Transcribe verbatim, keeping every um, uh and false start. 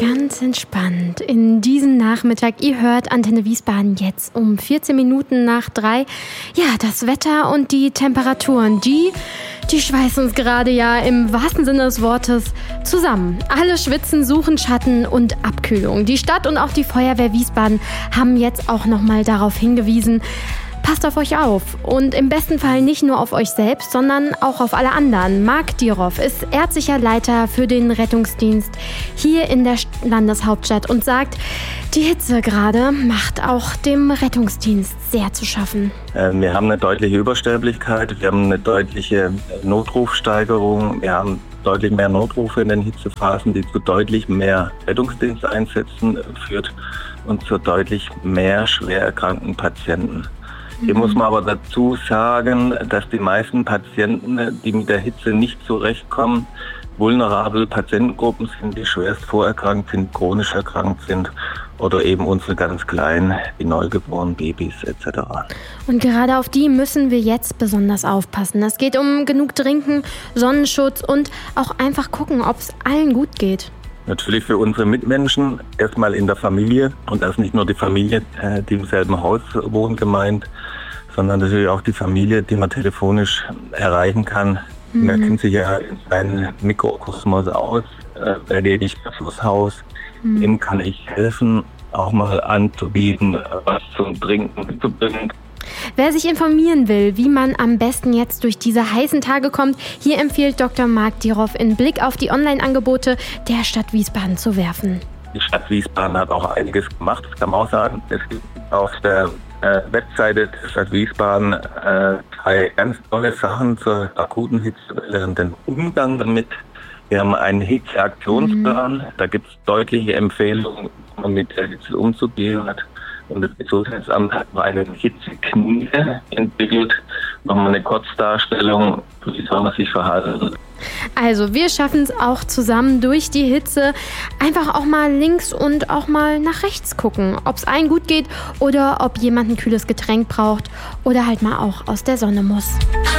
Ganz entspannt in diesem Nachmittag. Ihr hört Antenne Wiesbaden jetzt um vierzehn Minuten nach drei. Ja, das Wetter und die Temperaturen, die, die schweißen uns gerade ja im wahrsten Sinne des Wortes zusammen. Alle schwitzen, suchen Schatten und Abkühlung. Die Stadt und auch die Feuerwehr Wiesbaden haben jetzt auch nochmal darauf hingewiesen, passt auf euch auf und im besten Fall nicht nur auf euch selbst, sondern auch auf alle anderen. Marc Dierhoff ist ärztlicher Leiter für den Rettungsdienst hier in der Landeshauptstadt und sagt, die Hitze gerade macht auch dem Rettungsdienst sehr zu schaffen. Wir haben eine deutliche Übersterblichkeit, wir haben eine deutliche Notrufsteigerung, wir haben deutlich mehr Notrufe in den Hitzephasen, die zu deutlich mehr Rettungsdiensteinsätzen führt und zu deutlich mehr schwer erkrankten Patienten. Hier muss man aber dazu sagen, dass die meisten Patienten, die mit der Hitze nicht zurechtkommen, vulnerable Patientengruppen sind, die schwerst vorerkrankt sind, chronisch erkrankt sind oder eben unsere ganz Kleinen, die neugeborenen Babys et cetera. Und gerade auf die müssen wir jetzt besonders aufpassen. Es geht um genug Trinken, Sonnenschutz und auch einfach gucken, ob es allen gut geht. Natürlich für unsere Mitmenschen, erstmal in der Familie. Und das ist nicht nur die Familie, die im selben Haus wohnt, gemeint, sondern natürlich auch die Familie, die man telefonisch erreichen kann. Mhm. Man kennt sich ja in seinem Mikrokosmos aus. Wer geht nicht mehr fürs Haus? Mhm. Dem kann ich helfen, auch mal anzubieten, was zum Trinken mitzubringen. Wer sich informieren will, wie man am besten jetzt durch diese heißen Tage kommt, hier empfiehlt Doktor Marc Dierhoff, einen Blick auf die Online-Angebote der Stadt Wiesbaden zu werfen. Die Stadt Wiesbaden hat auch einiges gemacht, das kann man auch sagen. Es gibt auf der äh, Webseite der Stadt Wiesbaden äh, drei ganz tolle Sachen zur akuten Hitzewelle und den Umgang damit. Wir haben einen Hitzeaktionsplan, mhm. da gibt es deutliche Empfehlungen, wie man mit der Hitze umzugehen hat. Und das Gesundheitsamt hat noch eine Hitzeknie entwickelt. Nochmal eine Kurzdarstellung, wie soll man sich verhalten. Also wir schaffen es auch zusammen durch die Hitze. Einfach auch mal links und auch mal nach rechts gucken, ob es allen gut geht oder ob jemand ein kühles Getränk braucht oder halt mal auch aus der Sonne muss.